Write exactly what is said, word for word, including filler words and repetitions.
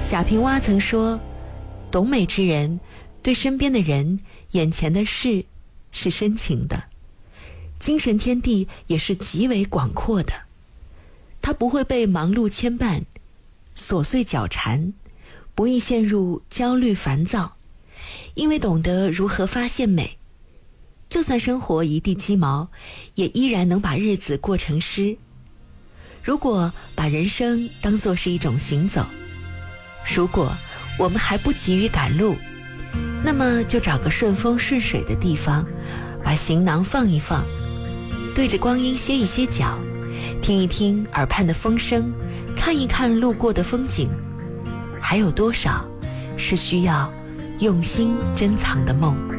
贾平凹曾说，懂美之人对身边的人、眼前的事是深情的，精神天地也是极为广阔的。他不会被忙碌牵绊、琐碎搅缠，不易陷入焦虑烦躁，因为懂得如何发现美。就算生活一地鸡毛，也依然能把日子过成诗。如果把人生当作是一种行走，如果我们还不急于赶路，那么就找个顺风顺水的地方，把行囊放一放，对着光阴歇一歇脚，听一听耳畔的风声，看一看路过的风景，还有多少是需要用心珍藏的梦。